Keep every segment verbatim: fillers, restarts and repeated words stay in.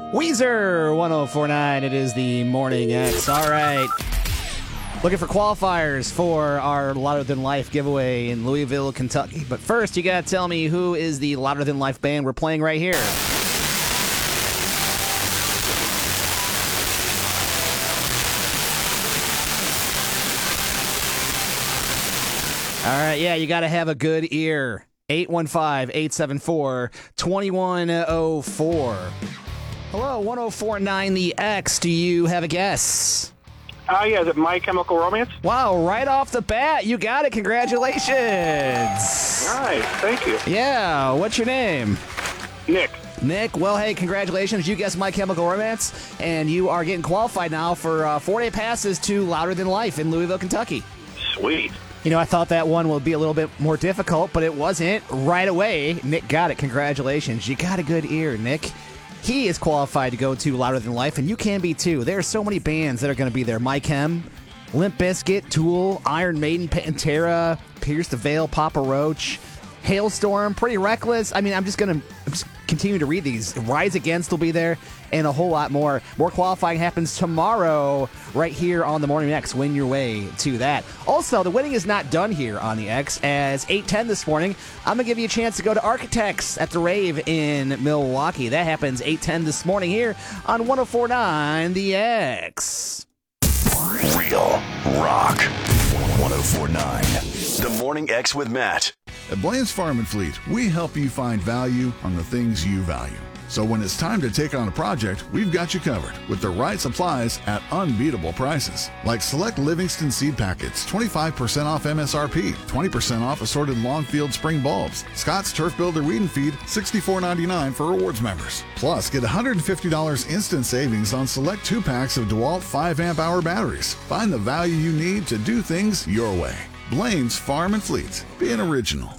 Weezer, one oh four point nine. It is the Morning X. All right. Looking for qualifiers for our Louder Than Life giveaway in Louisville, Kentucky. But first, you got to tell me who is the Louder Than Life band we're playing right here. All right, yeah, you got to have a good ear. eight one five, eight seven four, two one zero four. Hello, one oh four point nine The X. Do you have a guess? Uh, yeah, is it My Chemical Romance? Wow, right off the bat, you got it. Congratulations. Nice, thank you. Yeah, what's your name? Nick. Nick, well, hey, congratulations. You guessed My Chemical Romance, and you are getting qualified now for uh, four-day passes to Louder Than Life in Louisville, Kentucky. Sweet. You know, I thought that one would be a little bit more difficult, but it wasn't. Right away, Nick got it. Congratulations. You got a good ear, Nick. He is qualified to go to Louder Than Life, and you can be too. There are so many bands that are going to be there. My Chem, Limp Bizkit, Tool, Iron Maiden, Pantera, Pierce the Veil, Papa Roach, Hailstorm, Pretty Reckless. I mean, I'm just going to continue to read these. Rise Against will be there, and a whole lot more. More qualifying happens tomorrow right here on the Morning X. Win your way to that. Also, the winning is not done here on the X, as eight ten this morning, I'm going to give you a chance to go to Architects at the Rave in Milwaukee. That happens eight ten this morning here on one oh four point nine The X. Real rock. one oh four point nine The Morning X with Matt. At Blaine's Farm and Fleet, we help you find value on the things you value. So when it's time to take on a project, we've got you covered with the right supplies at unbeatable prices. Like select Livingston seed packets, twenty-five percent off M S R P, twenty percent off assorted Longfield spring bulbs. Scott's Turf Builder Weed and Feed, sixty-four ninety-nine for rewards members. Plus, get one hundred fifty dollars instant savings on select two packs of DeWalt five amp hour batteries. Find the value you need to do things your way. Blaine's Farm and Fleet. Being original.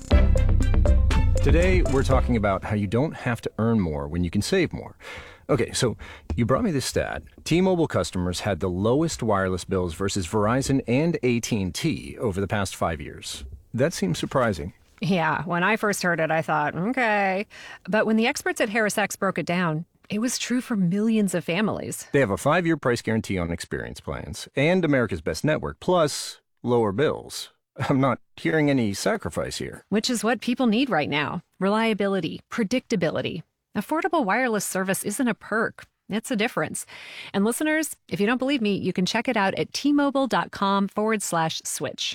Today, we're talking about how you don't have to earn more when you can save more. Okay, so you brought me this stat. T-Mobile customers had the lowest wireless bills versus Verizon and A T and T over the past five years. That seems surprising. Yeah, when I first heard it, I thought, okay. But when the experts at HarrisX broke it down, it was true for millions of families. They have a five-year price guarantee on experience plans and America's Best Network, plus lower bills. I'm not hearing any sacrifice here. Which is what people need right now. Reliability, predictability. Affordable wireless service isn't a perk. It's a difference. And listeners, if you don't believe me, you can check it out at T-Mobile.com forward slash switch.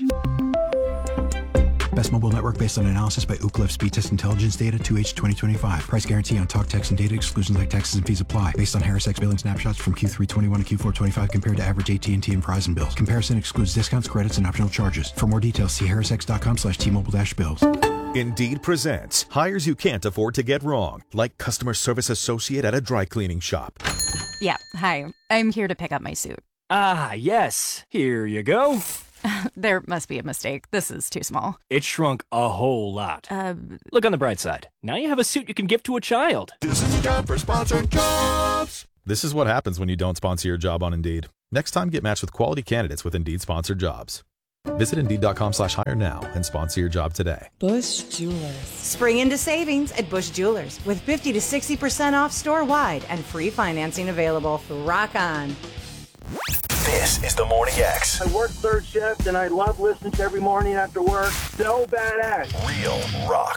Best mobile network based on analysis by Ookla Speed Test Intelligence Data two H twenty twenty-five. Price guarantee on talk, text, and data. Exclusions like taxes and fees apply. Based on HarrisX billing snapshots from Q three twenty-one to Q four twenty-five compared to average A T and T and Verizon bills. Comparison excludes discounts, credits, and optional charges. For more details, see harrisx.com slash T-Mobile dash bills. Indeed presents hires you can't afford to get wrong, like customer service associate at a dry cleaning shop. Yeah, hi. I'm here to pick up my suit. Ah, yes. Here you go. There must be a mistake. This is too small. It shrunk a whole lot. Uh, Look on the bright side. Now you have a suit you can give to a child. This is a job for sponsored jobs. This is what happens when you don't sponsor your job on Indeed. Next time, get matched with quality candidates with Indeed sponsored jobs. Visit Indeed.com slash hire now and sponsor your job today. Bush Jewelers. Spring into savings at Bush Jewelers with fifty to sixty percent off store-wide and free financing available. Rock on. This is the Morning X. I work third shift and I love listening to every morning after work. So badass. Real rock.